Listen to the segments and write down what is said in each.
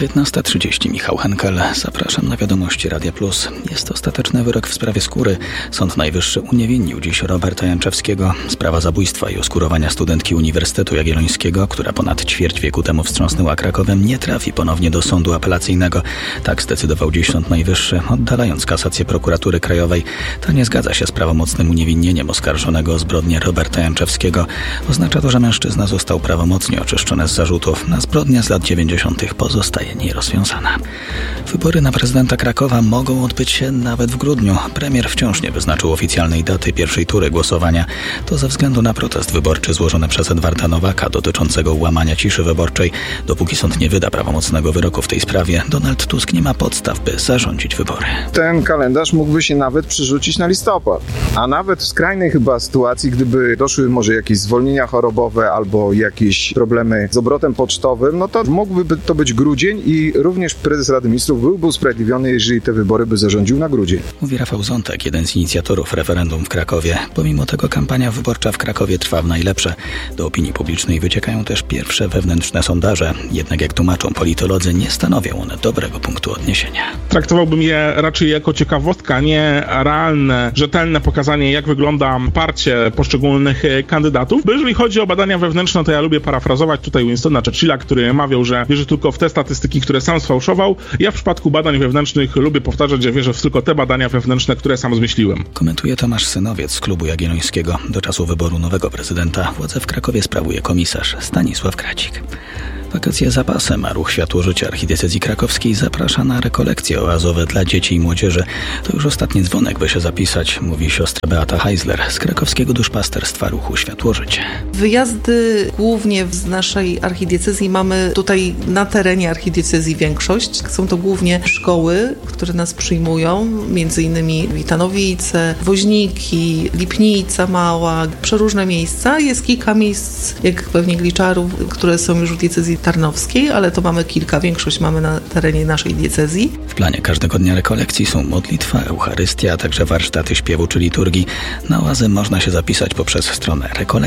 19:30. Michał Henkel. Zapraszam na wiadomości Radia Plus. Jest ostateczny wyrok w sprawie Skóry. Sąd Najwyższy uniewinnił dziś Roberta Janczewskiego. Sprawa zabójstwa i oskurowania studentki Uniwersytetu Jagiellońskiego, która ponad ćwierć wieku temu wstrząsnęła Krakowem, nie trafi ponownie do sądu apelacyjnego. Tak zdecydował dziś Sąd Najwyższy, oddalając kasację Prokuratury Krajowej. Ta nie zgadza się z prawomocnym uniewinnieniem oskarżonego o zbrodnię Roberta Janczewskiego. Oznacza to, że mężczyzna został prawomocnie oczyszczony z zarzutów. Na zbrodnia z lat 90. pozostaje nierozwiązana. Wybory na prezydenta Krakowa mogą odbyć się nawet w grudniu. Premier wciąż nie wyznaczył oficjalnej daty pierwszej tury głosowania. To ze względu na protest wyborczy złożony przez Edwarda Nowaka dotyczącego łamania ciszy wyborczej. Dopóki sąd nie wyda prawomocnego wyroku w tej sprawie, Donald Tusk nie ma podstaw, by zarządzić wybory. Ten kalendarz mógłby się nawet przerzucić na listopad. A nawet w skrajnej chyba sytuacji, gdyby doszły może jakieś zwolnienia chorobowe albo jakieś problemy z obrotem pocztowym, no to mógłby to być grudzień i również prezes Rady Ministrów byłby usprawiedliwiony, jeżeli te wybory by zarządził na grudzień. Mówi Rafał Zątek, jeden z inicjatorów referendum w Krakowie. Pomimo tego kampania wyborcza w Krakowie trwa w najlepsze. Do opinii publicznej wyciekają też pierwsze wewnętrzne sondaże. Jednak jak tłumaczą politolodzy, nie stanowią one dobrego punktu odniesienia. Traktowałbym je raczej jako ciekawostka, nie realne, rzetelne pokazanie, jak wygląda parcie poszczególnych kandydatów. Bo jeżeli chodzi o badania wewnętrzne, to ja lubię parafrazować tutaj Winstona Churchilla, który mawiał, że wierzy tylko w te statystyki, które sam sfałszował. Ja w przypadku badań wewnętrznych lubię powtarzać, że wierzę w tylko te badania wewnętrzne, które sam zmyśliłem. Komentuje Tomasz Synowiec z Klubu Jagiellońskiego. Do czasu wyboru nowego prezydenta władzę w Krakowie sprawuje komisarz Stanisław Kracik. Wakacje za pasem, a ruch Światło-Życie Archidiecezji Krakowskiej zaprasza na rekolekcje oazowe dla dzieci i młodzieży. To już ostatni dzwonek, by się zapisać, mówi siostra Beata Heisler z krakowskiego duszpasterstwa ruchu Światło-Życie. Wyjazdy głównie z naszej archidiecezji mamy tutaj na terenie archidiecezji większość. Są to głównie szkoły, które nas przyjmują, między innymi Witanowice, Woźniki, Lipnica Mała, przeróżne miejsca. Jest kilka miejsc, jak pewnie Gliczarów, które są już w diecezji tarnowskiej, ale to mamy kilka, większość mamy na terenie naszej diecezji. W planie każdego dnia rekolekcji są modlitwa, Eucharystia, a także warsztaty śpiewu czy liturgii. Na oazę można się zapisać poprzez stronę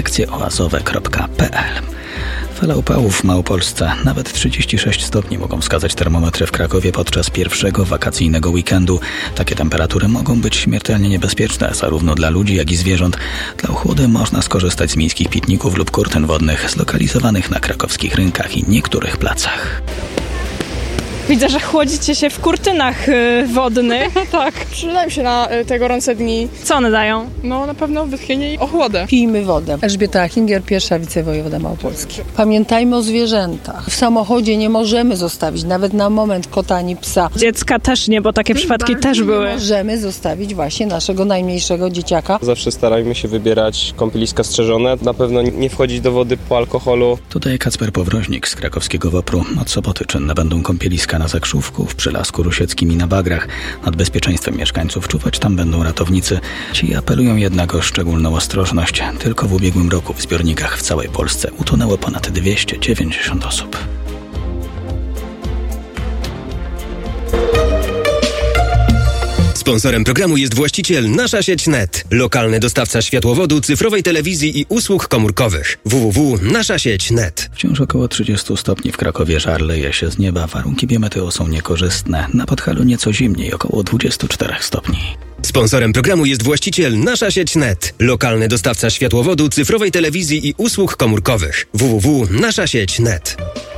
rekolekcjeoazowe.pl. Fala upałów w Małopolsce. Nawet 36 stopni mogą wskazać termometry w Krakowie podczas pierwszego wakacyjnego weekendu. Takie temperatury mogą być śmiertelnie niebezpieczne zarówno dla ludzi, jak i zwierząt. Dla ochłody można skorzystać z miejskich pitników lub kurtyn wodnych zlokalizowanych na krakowskich rynkach i niektórych placach. Widzę, że chłodzicie się w kurtynach wodnych. Tak, przydają się na te gorące dni. Co one dają? No na pewno wytchnienie i ochłodę. Pijmy wodę. Elżbieta Achinger, pierwsza wicewojewoda Małopolski. Pamiętajmy o zwierzętach. W samochodzie nie możemy zostawić nawet na moment kota ani psa. Dziecka też nie, bo takie przypadki też były. Nie możemy zostawić właśnie naszego najmniejszego dzieciaka. Zawsze starajmy się wybierać kąpieliska strzeżone. Na pewno nie wchodzić do wody po alkoholu. Tutaj Kacper Powroźnik z krakowskiego WOPR-u. Od soboty czynne będą kąpieliska na Zakrzówku, w Przylasku Rusieckim i na Bagrach. Nad bezpieczeństwem mieszkańców czuwać tam będą ratownicy. Ci apelują jednak o szczególną ostrożność. Tylko w ubiegłym roku w zbiornikach w całej Polsce utonęło ponad 290 osób. Sponsorem programu jest właściciel Nasza Sieć Net, lokalny dostawca światłowodu, cyfrowej telewizji i usług komórkowych. www.naszasieć.net. Wciąż około 30 stopni w Krakowie, żar leje się z nieba, warunki biometeo są niekorzystne. Na Podhalu nieco zimniej, około 24 stopni. Sponsorem programu jest właściciel Nasza Sieć Net, lokalny dostawca światłowodu, cyfrowej telewizji i usług komórkowych. www.naszasieć.net.